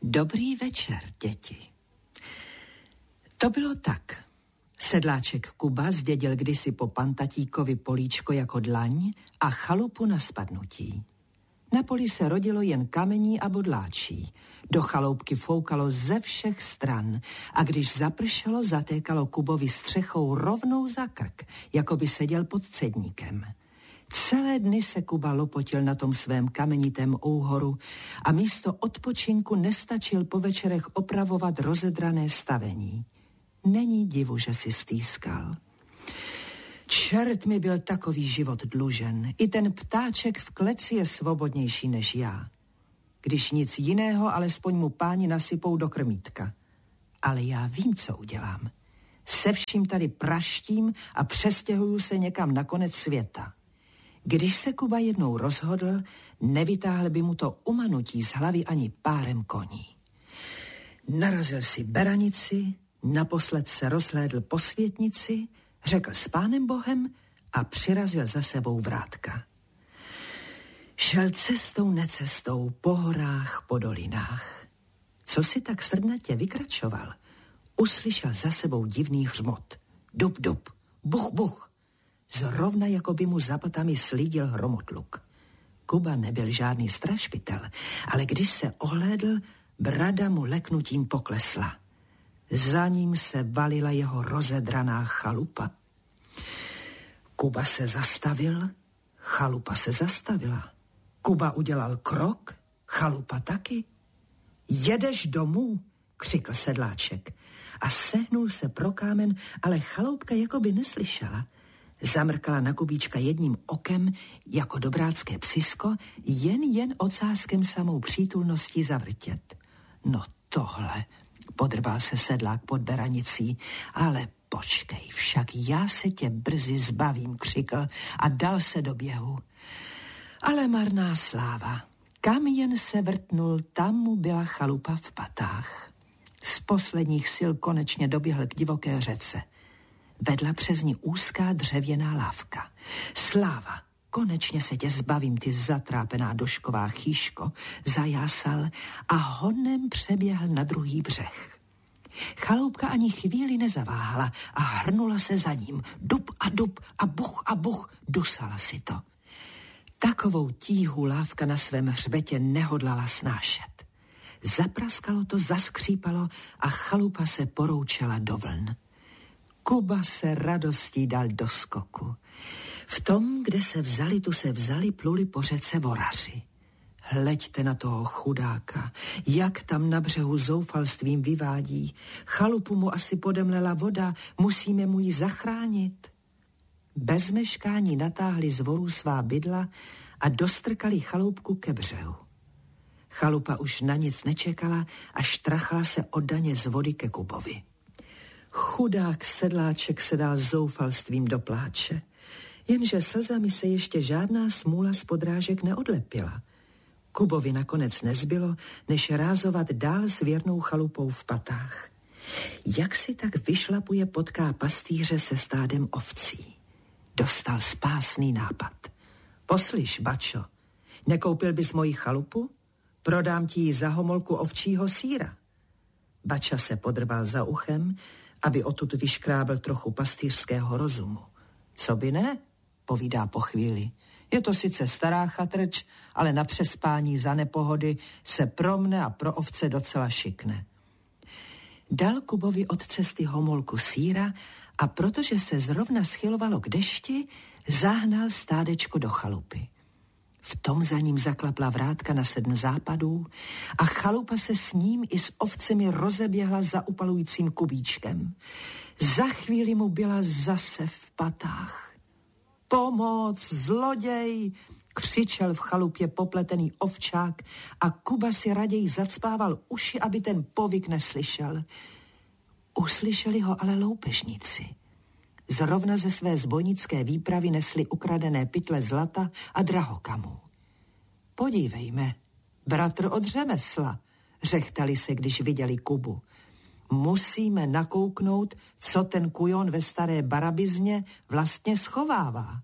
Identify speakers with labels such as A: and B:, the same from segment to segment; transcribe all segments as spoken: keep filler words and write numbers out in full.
A: Dobrý večer, děti. To bylo tak. Sedláček Kuba zdědil kdysi po pantatíkovi políčko jako dlaň a chalupu na spadnutí. Na poli se rodilo jen kamení a bodláčí. Do chaloupky foukalo ze všech stran a když zapršelo, zatékalo Kubovi střechou rovnou za krk, jako by seděl pod cedníkem. Celé dny se Kuba lopotil na tom svém kamenitém úhoru a místo odpočinku nestačil po večerech opravovat rozedrané stavení. Není divu, že si stýskal. Čert mi byl takový život dlužen. I ten ptáček v kleci je svobodnější než já. Když nic jiného, alespoň mu páni nasypou do krmítka. Ale já vím, co udělám. Se vším tady praštím a přestěhuju se někam na konec světa. Když se Kuba jednou rozhodl, nevytáhl by mu to umanutí z hlavy ani párem koní. Narazil si beranici, naposled se rozhlédl po světnici, řekl s pánem Bohem a přirazil za sebou vrátka. Šel cestou necestou, po horách, po dolinách. Co si tak srdnatě vykračoval, uslyšel za sebou divný hřmot. Dub, dub, buch, buch. Zrovna jako by mu za patami slídil hromotluk. Kuba nebyl žádný strašpitel, ale když se ohlédl, brada mu leknutím poklesla. Za ním se valila jeho rozedraná chalupa. Kuba se zastavil, chalupa se zastavila. Kuba udělal krok, chalupa taky. Jedeš domů, křikl sedláček a sehnul se pro kámen, ale chaloupka jako by neslyšela. Zamrkala na Kubíčka jedním okem jako dobrácké psisko, jen jen ocáskem samou přítulností zavrtět. No tohle, podrbal se sedlák pod beranicí, ale počkej, však já se tě brzy zbavím, křikl a dal se do běhu. Ale marná sláva, kam jen se vrtnul, tam mu byla chalupa v patách. Z posledních sil konečně doběhl k divoké řece. Vedla přes ní úzká dřevěná lávka. Sláva, konečně se tě zbavím, ty zatrápená došková chýško, zajásal a honem přeběhl na druhý břeh. Chaloupka ani chvíli nezaváhala a hrnula se za ním. Dub a dub a buch a buch, dusala si to. Takovou tíhu lávka na svém hřbetě nehodlala snášet. Zapraskalo to, zaskřípalo a chalupa se poroučela do vln. Kuba se radostí dal do skoku. V tom, kde se vzali, tu se vzali, pluli po řece voraři. Hleďte na toho chudáka, jak tam na břehu zoufalstvím vyvádí. Chalupu mu asi podemlela voda, musíme mu ji zachránit. Bez meškání natáhli z vorů svá bydla a dostrkali chaloupku ke břehu. Chalupa už na nic nečekala a štrachala se oddaně z vody ke Kubovi. Chudák sedláček se dal zoufalstvím do pláče, jenže slzami se ještě žádná smůla z podrážek neodlepila. Kubovi nakonec nezbylo, než rázovat dál s věrnou chalupou v patách. Jak si tak vyšlapuje potká pastýře se stádem ovcí. Dostal spásný nápad. Poslyš, bačo, nekoupil bys moji chalupu? Prodám ti ji za homolku ovčího sýra. Bača se podrbal za uchem, aby odtud vyškrábl trochu pastýřského rozumu. Co by ne? Povídá po chvíli. Je to sice stará chatrč, ale na přespání za nepohody se pro mne a pro ovce docela šikne. Dal Kubovi od cesty homolku sýra a protože se zrovna schylovalo k dešti, zahnal stádečko do chalupy. V tom za ním zaklapla vrátka na sedm západů a chalupa se s ním i s ovcemi rozeběhla za upalujícím Kubíčkem. Za chvíli mu byla zase v patách. Pomoc, zloděj, křičel v chalupě popletený ovčák a Kuba si raději zacpával uši, aby ten povyk neslyšel. Uslyšeli ho ale loupežníci. Zrovna ze své zbojnické výpravy nesli ukradené pytle zlata a drahokamů. Podívejme, bratr od řemesla, řechtali se, když viděli Kubu. Musíme nakouknout, co ten kujon ve staré barabizně vlastně schovává.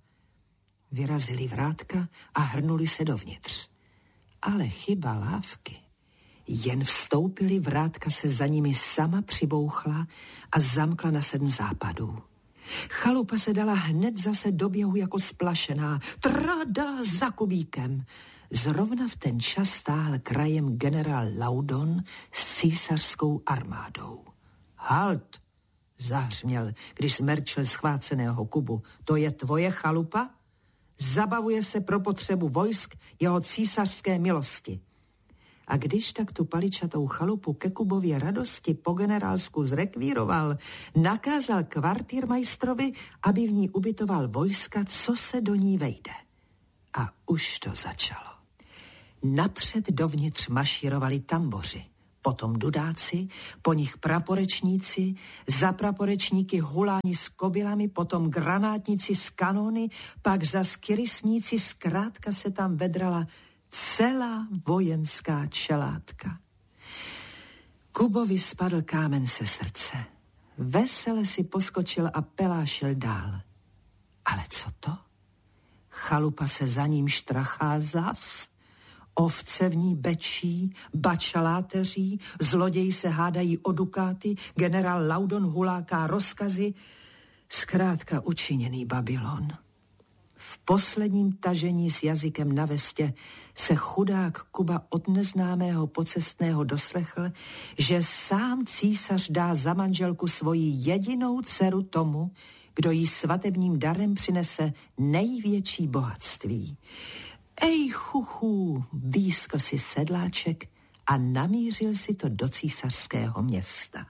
A: Vyrazili vrátka a hrnuli se dovnitř. Ale chyba lávky. Jen vstoupili, vrátka se za nimi sama přibouchla a zamkla na sedm západů. Chalupa se dala hned zase do běhu jako splašená. Trada za Kubíkem. Zrovna v ten čas stáhl krajem generál Laudon s císařskou armádou. Halt, zahřměl, když zmerčil schváceného Kubu. To je tvoje chalupa? Zabavuje se pro potřebu vojsk jeho císařské milosti. A když tak tu paličatou chalupu ke Kubově radosti po generálsku zrekvíroval, nakázal kvartýrmajstrovi, aby v ní ubytoval vojska, co se do ní vejde. A už to začalo. Napřed dovnitř mašírovali tamboři, potom dudáci, po nich praporečníci, za praporečníky huláni s kobylami, potom granátníci s kanóny, pak zas kirysníci, zkrátka se tam vedrala celá vojenská čelátka. Kubovi spadl kámen se srdce. Vesele si poskočil a pelášil dál. Ale co to? Chalupa se za ním štrachá zas. Ovce v ní bečí, bačaláteří, zloději se hádají o dukáty, generál Laudon huláká rozkazy. Zkrátka učiněný Babylon. V posledním tažení s jazykem na vestě se chudák Kuba od neznámého pocestného doslechl, že sám císař dá za manželku svoji jedinou dceru tomu, kdo jí svatebním darem přinese největší bohatství. Ej chuchů, výskl si sedláček a namířil si to do císařského města.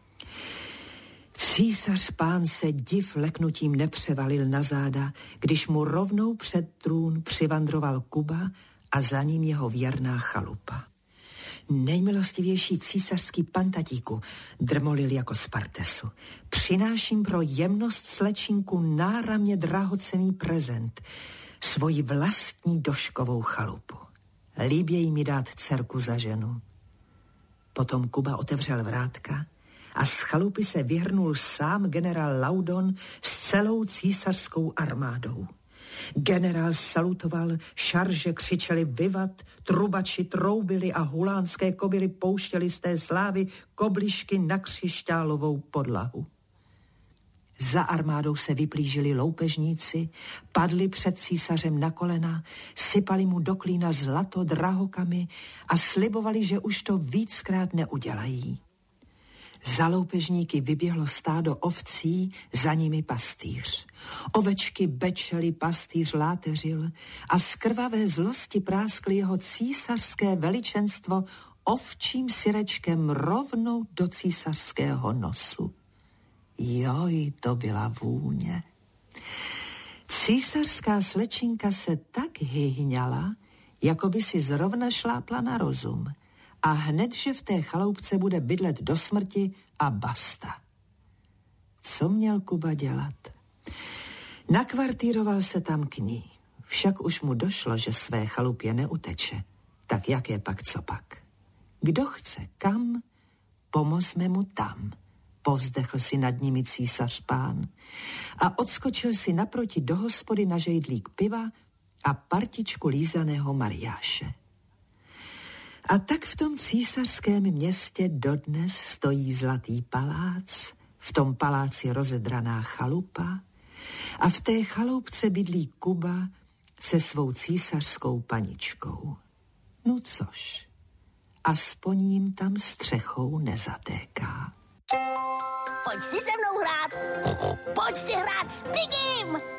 A: Císař pán se div leknutím nepřevalil na záda, když mu rovnou před trůn přivandroval Kuba a za ním jeho věrná chalupa. Nejmilostivější císařský pantatíku, drmolil jako z partesu. Přináším pro jemnost slečinku náramně drahocenný prezent, svoji vlastní doškovou chalupu. Líbějí mi dát dcerku za ženu. Potom Kuba otevřel vrátka a z chalupy se vyhrnul sám generál Laudon s celou císařskou armádou. Generál salutoval, šarže křičeli vivat, trubači troubili a hulánské kobyly pouštěly z té slávy koblišky na křišťálovou podlahu. Za armádou se vyplížili loupežníci, padli před císařem na kolena, sypali mu do klína zlato drahokamy a slibovali, že už to víckrát neudělají. Za loupežníky vyběhlo stádo ovcí, za nimi pastýř. Ovečky bečely, pastýř láteřil a z krvavé zlosti práskly jeho císařské veličenstvo ovčím syrečkem rovnou do císařského nosu. Joj, to byla vůně. Císařská slečinka se tak hyhňala, jako by si zrovna šlápla na rozum. A hned, že v té chaloupce bude bydlet do smrti a basta. Co měl Kuba dělat? Nakvartíroval se tam k ní. Však už mu došlo, že své chalupě neuteče. Tak jak je pak, co pak? Kdo chce kam, pomozme mu tam. Povzdechl si nad nimi císař pán a odskočil si naproti do hospody na žejdlík piva a partičku lízaného mariáše. A tak v tom císařském městě dodnes stojí zlatý palác, v tom paláci rozedraná chalupa a v té chaloupce bydlí Kuba se svou císařskou paničkou. No což, aspoň jim tam střechou nezatéká.
B: Pojď si se mnou hrát, pojď si hrát s Pigim!